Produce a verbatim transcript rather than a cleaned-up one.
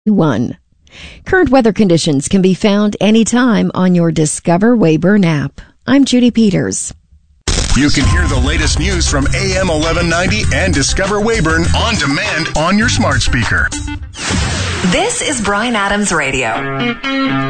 One. Current weather conditions can be found anytime on your Discover Weyburn app. I'm Judy Peters. You can hear the latest news from A M eleven ninety and Discover Weyburn on demand on your smart speaker. This is Bryan Adams Radio.